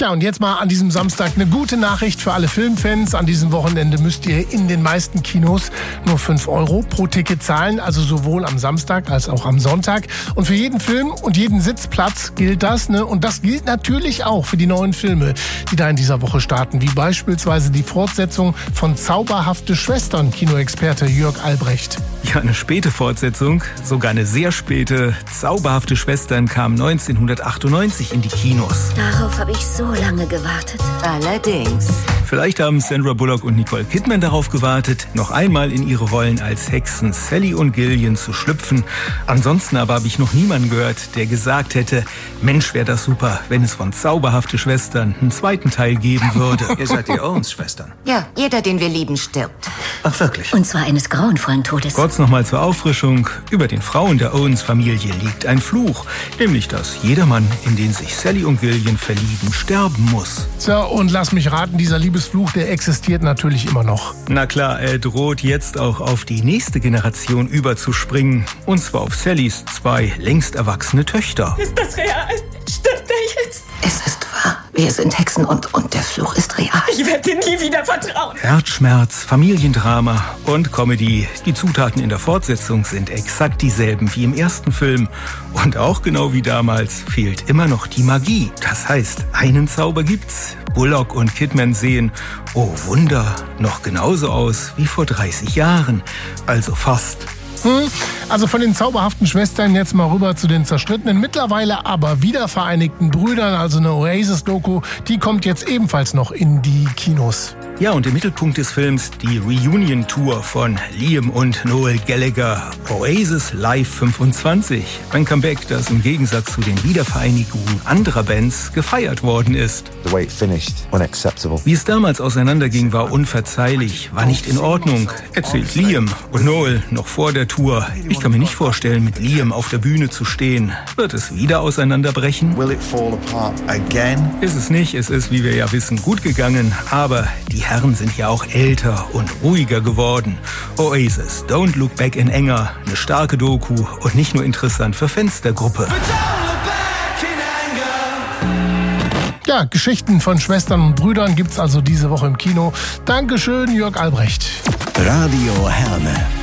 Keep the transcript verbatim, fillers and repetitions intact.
Tja, und jetzt mal an diesem Samstag eine gute Nachricht für alle Filmfans. An diesem Wochenende müsst ihr in den meisten Kinos nur fünf Euro pro Ticket zahlen, also sowohl am Samstag als auch am Sonntag. Und für jeden Film und jeden Sitzplatz gilt das, ne? Und das gilt natürlich auch für die neuen Filme, die da in dieser Woche starten, wie beispielsweise die Fortsetzung von Zauberhafte Schwestern, Kinoexperte Jörg Albrecht. Ja, eine späte Fortsetzung, sogar eine sehr späte. Zauberhafte Schwestern kam neunzehnhundertachtundneunzig in die Kinos. Darauf habe ich so lange gewartet. Allerdings. Vielleicht haben Sandra Bullock und Nicole Kidman darauf gewartet, noch einmal in ihre Rollen als Hexen Sally und Gillian zu schlüpfen. Ansonsten aber habe ich noch niemanden gehört, der gesagt hätte, Mensch, wäre das super, wenn es von Zauberhafte Schwestern einen zweiten Teil geben würde. Ihr seid die Owens-Schwestern. Ja, jeder, den wir lieben, stirbt. Ach, wirklich? Und zwar eines grauenvollen Todes. Kurz nochmal zur Auffrischung. Über den Frauen der Owens-Familie liegt ein Fluch. Nämlich, dass jeder Mann, in den sich Sally und Gillian verlieben, sterben muss. Tja, und lass mich raten, dieser Liebesfluch, der existiert natürlich immer noch. Na klar, er droht jetzt auch auf die nächste Generation überzuspringen. Und zwar auf Sallys zwei längst erwachsene Töchter. Ist das real? Stimmt er jetzt? Es ist wahr. Wir sind Hexen und, und der Fluch ist real. Ich werde dir nie wieder vertrauen. Herzschmerz, Familiendrama und Comedy. Die Zutaten in der Fortsetzung sind exakt dieselben wie im ersten Film. Und auch genau wie damals fehlt immer noch die Magie. Das heißt, einen Zauber gibt's. Bullock und Kidman sehen, oh Wunder, noch genauso aus wie vor dreißig Jahren. Also fast. Hm, also von den zauberhaften Schwestern jetzt mal rüber zu den zerstrittenen, mittlerweile aber wiedervereinigten Brüdern, also eine Oasis-Doku, die kommt jetzt ebenfalls noch in die Kinos. Ja, und im Mittelpunkt des Films die Reunion-Tour von Liam und Noel Gallagher. Oasis Live fünfundzwanzig. Ein Comeback, das im Gegensatz zu den Wiedervereinigungen anderer Bands gefeiert worden ist. The way it finished, unacceptable. Wie es damals auseinanderging, war unverzeihlich, war nicht in Ordnung, erzählt Liam. Und Noel noch vor der Tour. Ich kann mir nicht vorstellen, mit Liam auf der Bühne zu stehen. Wird es wieder auseinanderbrechen? Will it fall apart again? Ist es nicht. Es ist, wie wir ja wissen, gut gegangen. Aber die Herren sind ja auch älter und ruhiger geworden. Oasis, Don't Look Back in Anger. Eine starke Doku und nicht nur interessant für Fans der Gruppe. Ja, Geschichten von Schwestern und Brüdern gibt's also diese Woche im Kino. Dankeschön, Jörg Albrecht. Radio Herne.